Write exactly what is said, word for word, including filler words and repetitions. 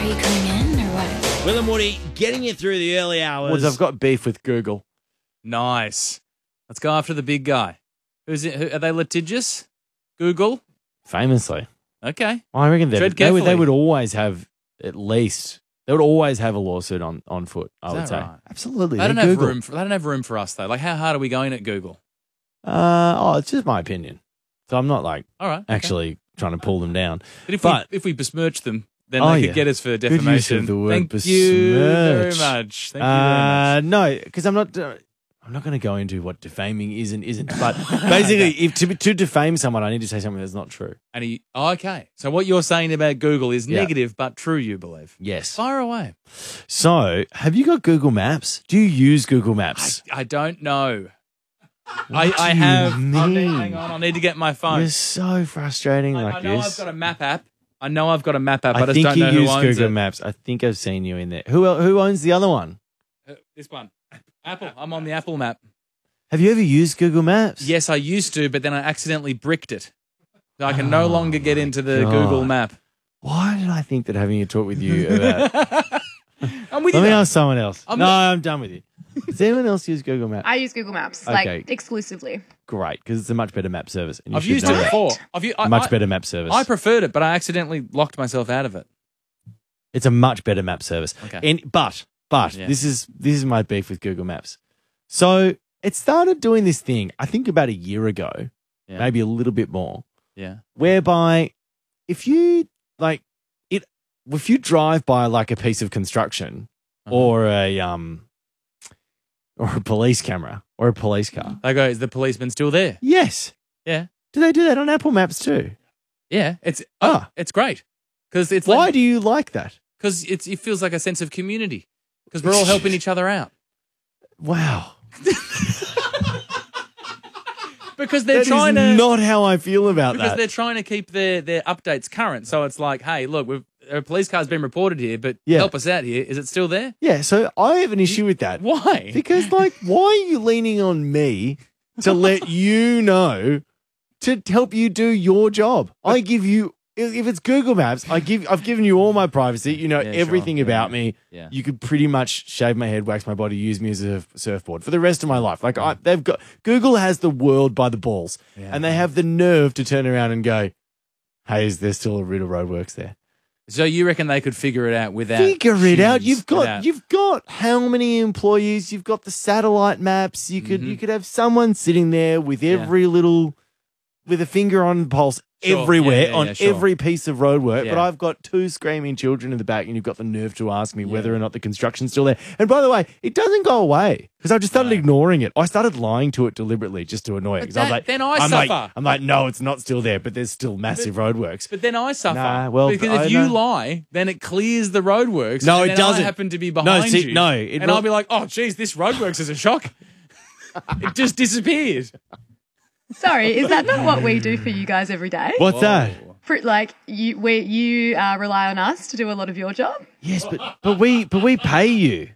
Are you coming in or what? Will and Woody getting you through the early hours. Woods, I've got beef with Google. Nice. Let's go after the big guy. Who's it? Who, are they litigious? Google? Famously. Okay. Well, I reckon Tread that they would, they carefully. would always have at least, they would always have a lawsuit on, on foot, I Is would that say. right? Absolutely. They don't They're have Google. room. For, they don't have room for us though. Like, how hard are we going at Google? Uh, oh, it's just my opinion. So I'm not like All right. okay. actually trying to pull them down. But if but- we if we besmirch them, then Oh, they could yeah. get us for Good use defamation. of the word Thank you very besmirch. much. Thank you Uh, very much. no, because I'm not. Uh, I'm not going to go into what defaming is and isn't. But basically, if to to defame someone, I need to say something that's not true. And he, oh, okay. So what you're saying about Google is Yeah. negative but true, you believe? Yes. Fire away. So, have you got Google Maps? Do you use Google Maps? I don't know. What I, I do you have. I need, mean? hang on. I need to get my phone. You're so frustrating I, like I know this. I've got a map app. I know I've got a map app. I, I just think don't you know who use owns Google it. Maps. I think I've seen you in there. Who el- who owns the other one? Uh, this one. Apple. I'm on the Apple map. Have you ever used Google Maps? Yes, I used to, but then I accidentally bricked it. So I can no Oh, longer get my into the God. Google map. Why did I think that having a talk with you about? I'm with Let you. me though. ask someone else. I'm no, not- I'm done with you. Does anyone else use Google Maps? I use Google Maps, Okay. like exclusively. Great, because it's a much better map service. And you I've should used know it that. before. I've u- I, Much I, better map service. I preferred it, but I accidentally locked myself out of it. It's a much better map service. Okay. And but but Yeah. this is this is my beef with Google Maps. So it started doing this thing, I think about a year ago, Yeah. maybe a little bit more, Yeah. whereby if you like it if you drive by like a piece of construction Uh-huh. or a um or a police camera or a police car. They go, is the policeman still there? Yes. Yeah. Do they do that on Apple Maps too? Yeah. It's Ah. oh, it's great. Because it's Why like, do you like that? Because it's it feels like a sense of community. Because we're all helping each other out. Wow. Because they're That is trying to not how I feel about because that. they're trying to keep their, their updates current. So it's like, hey, look, we've, a police car's been reported here, but Yeah. help us out here. Is it still there? Yeah, so I have an issue with that. Why? Because, like, why are you leaning on me to let you know to help you do your job? I give you, if if it's Google Maps, I give, I've given you all my privacy. You know Yeah, sure. everything Yeah, about yeah. me. Yeah. You could pretty much shave my head, wax my body, use me as a surfboard for the rest of my life. Like, I, they've got Google has the world by the balls, Yeah. and they have the nerve to turn around and go, "Hey, is there still a route of roadworks there?" So you reckon they could figure it out without Figure it out. humans, You've got without- you've got how many employees? You've got the satellite maps. You could you could have someone sitting there with every little with a finger on the pulse Sure. everywhere Yeah, yeah, on yeah, sure. every piece of roadwork. But Yeah. I've got two screaming children in the back, and you've got the nerve to ask me whether or not the construction's still there. And by the way, it doesn't go away because I just started ignoring it. I started lying to it deliberately just to annoy it. But 'Cause I was that- like, then I I'm like, suffer. I'm like, no, it's not still there, but there's still massive roadworks. But then I suffer. Nah, well, because I if you know. lie, then it clears the roadworks. No, and it then doesn't. I happen to be No, behind see, you. no, it and will- I'll be like, oh, geez, this roadworks is a shock. It just disappeared. Sorry, is that not what we do for you guys every day? What's that? For, like you, we, you uh, rely on us to do a lot of your job. Yes, but but we but we pay you.